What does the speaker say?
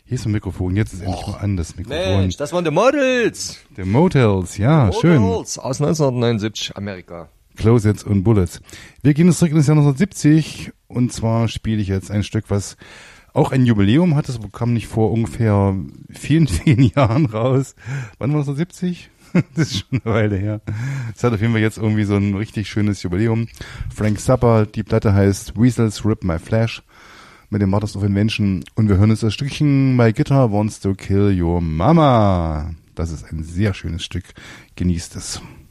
Hier ist ein Mikrofon, jetzt ist endlich mal an das Mikrofon. Mensch, das waren die Models. The Motels, ja, schön. Models aus 1979, Amerika. Closets und Bullets. Wir gehen jetzt zurück in das Jahr 1970 und zwar spiele ich jetzt ein Stück, was auch ein Jubiläum hat. Das kam nicht vor ungefähr vielen Jahren raus. Wann war das, 1970? Das ist schon eine Weile her. Es hat auf jeden Fall jetzt irgendwie so ein richtig schönes Jubiläum. Frank Zappa, die Platte heißt Weasels Rip My Flesh mit dem Martyrs of Invention und wir hören jetzt das Stückchen My Guitar Wants to Kill Your Mama. Das ist ein sehr schönes Stück. Genießt es.